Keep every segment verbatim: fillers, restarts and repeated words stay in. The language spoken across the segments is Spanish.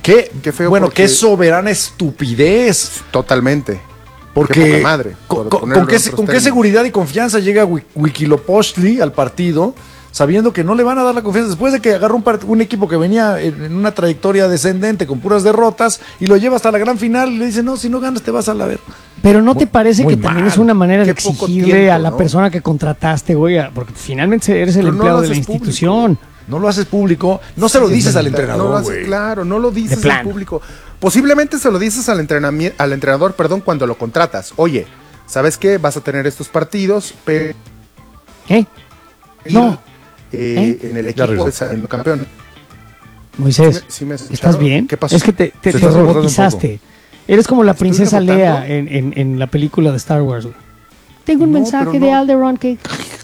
Qué, qué feo. Bueno, porque... qué soberana estupidez. Totalmente. Porque, qué madre, con, con, con, qué, ¿con qué seguridad y confianza llega Huitzilopochtli al partido, sabiendo que no le van a dar la confianza después de que agarró un, un equipo que venía en, en una trayectoria descendente con puras derrotas y lo lleva hasta la gran final y le dice, no, si no ganas te vas a la ver. Pero ¿no te muy, parece que mal. También es una manera Qué de exigirle tiempo, a la ¿no? persona que contrataste, güey? Porque finalmente eres el Pero empleado no de la público. institución. No lo haces público, no se lo Sí, dices no, al entrenador, no lo haces, claro, no lo dices al público. Posiblemente se lo dices al, al entrenador, perdón, cuando lo contratas. Oye, ¿sabes qué? Vas a tener estos partidos, pero... ¿Eh? No. Eh, ¿Eh? En el equipo, en el campeón. Moisés, ¿sí me, sí me ¿estás bien? ¿Qué pasó? Es que te, te, te robotizaste. Eres como la princesa Leia en, en, en la película de Star Wars, güey. Tengo un no, mensaje de no. Alderaan que...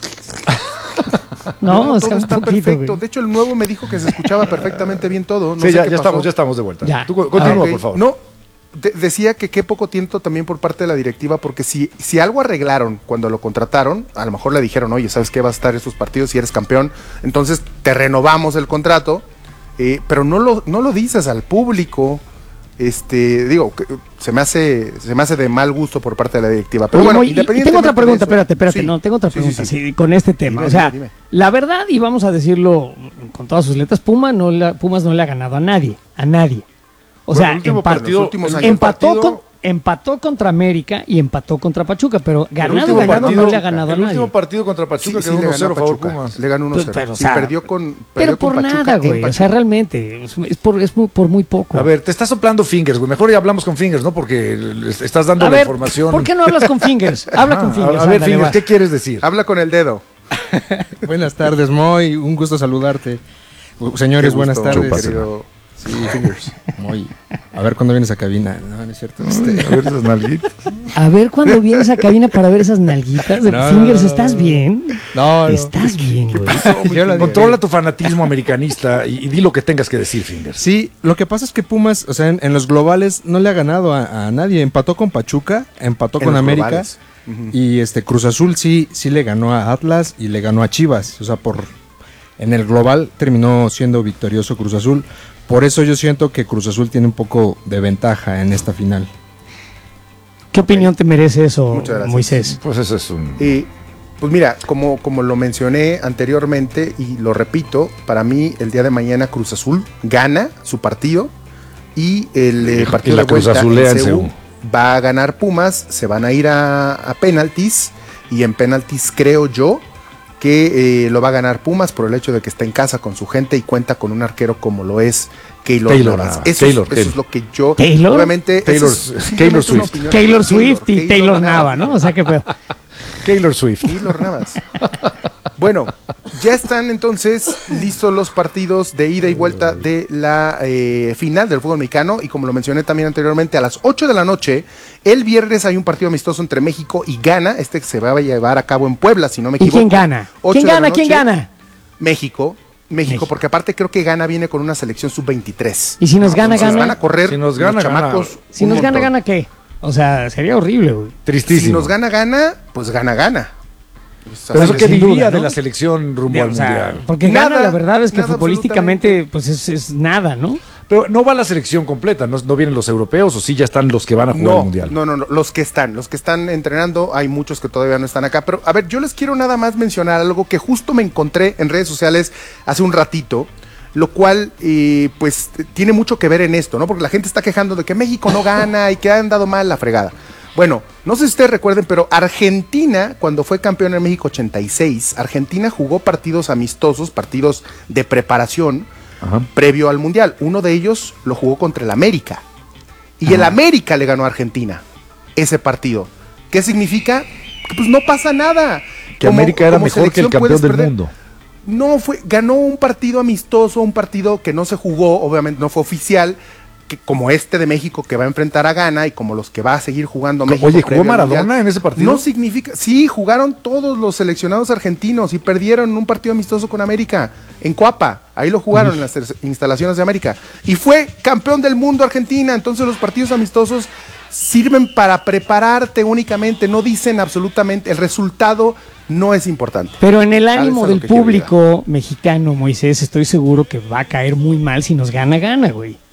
No, no, o todo sea, está poquito, perfecto. Güey. De hecho, el nuevo me dijo que se escuchaba perfectamente bien todo. No sí, sé ya, qué ya pasó. estamos, ya estamos de vuelta. Ya. Tú continúa, ah, okay. por favor. No, de, decía que qué poco tiempo también por parte de la directiva, porque si, si algo arreglaron cuando lo contrataron, a lo mejor le dijeron, oye, ¿sabes qué? Vas a estar en estos partidos si eres campeón, entonces te renovamos el contrato, eh, pero no lo, no lo dices al público. Este, digo, se me hace se me hace de mal gusto por parte de la directiva. Pero Oye, bueno, y, y tengo otra pregunta, espérate, espérate, sí. no, tengo otra pregunta, sí, sí, sí. Sí, con este tema. Dime, o sea, dime. La verdad, y vamos a decirlo con todas sus letras, Puma no la, Pumas no le ha ganado a nadie, a nadie. O bueno, sea, empat partido, empató, partido... con, empató contra América y empató contra Pachuca, pero ganado, ganado partido, no le ha ganado a nadie. El último partido contra Pachuca sí, quedó sí, uno cero a favor Pumas. Le ganó uno cero. Pero, o sí, sea, perdió con perdió Pero por con Pachuca nada, güey. O sea, realmente, es, es, por, es muy, por muy poco. A ver, te estás soplando fingers, güey. Mejor ya hablamos con fingers, ¿no? Porque estás dando a la ver, información. ¿por qué no hablas con fingers? Habla ah, con fingers. A ver, ándale, fingers, va. ¿qué quieres decir? Habla con el dedo. Buenas tardes, Moy. Un gusto saludarte. Señores, gusto, buenas tardes. Querido... Sí, fingers. Moy. A ver cuándo vienes a cabina. No, no es cierto. Este... A ver esas nalguitas. A ver cuándo vienes a cabina para ver esas nalguitas. No, Fingers, no, no, ¿estás bien? No, no. ¿Estás bien, güey? Controla tu fanatismo americanista y, y di lo que tengas que decir, Fingers. Sí, lo que pasa es que Pumas, o sea, en, en los globales no le ha ganado a, a nadie. Empató con Pachuca, empató en con América. Uh-huh. Y este Cruz Azul sí, sí le ganó a Atlas y le ganó a Chivas. O sea, por en el global terminó siendo victorioso Cruz Azul. Por eso yo siento que Cruz Azul tiene un poco de ventaja en esta final. ¿Qué opinión te merece eso, Moisés? Pues eso es un... Eh, pues mira, como, como lo mencioné anteriormente y lo repito, para mí el día de mañana Cruz Azul gana su partido y el eh, partido y la de vuelta Cruz Azulea en C U va a ganar Pumas, se van a ir a, a penaltis y en penaltis creo yo que eh, lo va a ganar Pumas por el hecho de que está en casa con su gente y cuenta con un arquero como lo es Keylor, Taylor Navas. ah, Eso, Taylor, es, eso Taylor. es lo que yo... ¿Taylor? Obviamente... Taylor, es, es Taylor Swift. Taylor Swift y Taylor Nava, ¿no? O sea que... Taylor Swift. Keylor Navas. Bueno, ya están entonces listos los partidos de ida y vuelta de la eh, final del fútbol mexicano y como lo mencioné también anteriormente, a las ocho de la noche, el viernes hay un partido amistoso entre México y Ghana, este se va a llevar a cabo en Puebla, si no me equivoco. ¿Y quién gana? ¿Quién gana? ¿Quién gana? México. México, México, porque aparte creo que Ghana viene con una selección sub veintitrés. ¿Y si nos gana, Entonces, gana? van a correr si nos gana, los chamacos. Gana. Si nos gana, gana, ¿qué? O sea, sería horrible, güey. Tristísimo. Si nos gana, gana, pues gana, gana. Pero eso que diría duda, de ¿no? la selección rumbo Bien, al o sea, mundial. Porque nada, gana, la verdad es que nada, futbolísticamente pues es, es nada, ¿no? Pero no va la selección completa, ¿no, no vienen los europeos o sí ya están los que van a jugar no, al mundial? No, no, no, los que están, los que están entrenando, hay muchos que todavía no están acá, pero a ver, yo les quiero nada más mencionar algo que justo me encontré en redes sociales hace un ratito, lo cual eh, pues tiene mucho que ver en esto, ¿no? Porque la gente está quejando de que México no gana y que han dado mal la fregada. Bueno, no sé si ustedes recuerden, pero Argentina, cuando fue campeón en México ochenta y seis, Argentina jugó partidos amistosos, partidos de preparación, ajá, previo al Mundial. Uno de ellos lo jugó contra el América. Y ajá, el América le ganó a Argentina ese partido. ¿Qué significa? Que pues no pasa nada. Que como, América era mejor que el campeón del perder. mundo. No, fue, ganó un partido amistoso, un partido que no se jugó, obviamente no fue oficial, que como este de México que va a enfrentar a Ghana y como los que va a seguir jugando México. Oye, ¿jugó Maradona en ese partido? No significa, sí, jugaron todos los seleccionados argentinos y perdieron un partido amistoso con América en Coapa, ahí lo jugaron, uh-huh, en las instalaciones de América y fue campeón del mundo Argentina. Entonces los partidos amistosos sirven para prepararte únicamente, no dicen absolutamente, el resultado no es importante. Pero en el ánimo del público mexicano, Moisés, estoy seguro que va a caer muy mal si nos gana, gana, güey.